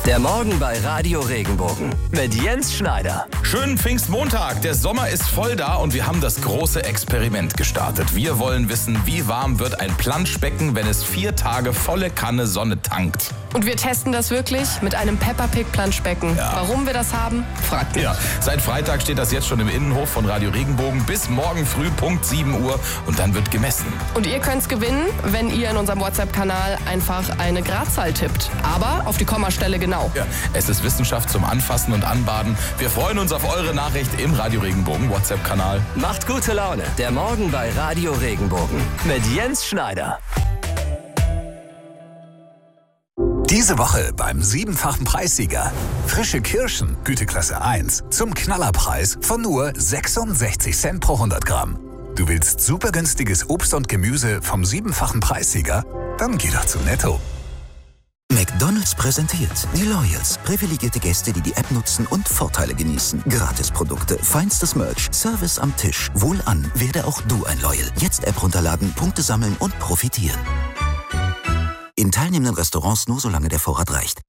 Der Morgen bei Radio Regenbogen mit Jens Schneider. Schönen Pfingstmontag. Der Sommer ist voll da und wir haben das große Experiment gestartet. Wir wollen wissen, wie warm wird ein Planschbecken, wenn es 4 Tage volle Kanne Sonne tankt. Und wir testen das wirklich mit einem Peppa Pig Planschbecken. Ja. Warum wir das haben, fragt mich. Ja, seit Freitag steht das jetzt schon im Innenhof von Radio Regenbogen bis morgen früh Punkt 7 Uhr und dann wird gemessen. Und ihr könnt es gewinnen, wenn ihr in unserem WhatsApp-Kanal einfach eine Gradzahl tippt. Aber auf die Kommastelle genau. Ja, es ist Wissenschaft zum Anfassen und Anbaden. Wir freuen uns auf eure Nachricht im Radio Regenbogen WhatsApp-Kanal. Macht gute Laune. Der Morgen bei Radio Regenbogen mit Jens Schneider. Diese Woche beim 7-fachen Preissieger. Frische Kirschen, Güteklasse 1, zum Knallerpreis von nur 66 Cent pro 100 Gramm. Du willst super günstiges Obst und Gemüse vom 7-fachen Preissieger? Dann geh doch zu Netto. McDonald's präsentiert die Loyals. Privilegierte Gäste, die die App nutzen und Vorteile genießen. Gratisprodukte, feinstes Merch, Service am Tisch. Wohlan, werde auch du ein Loyal. Jetzt App runterladen, Punkte sammeln und profitieren. In teilnehmenden Restaurants nur solange der Vorrat reicht.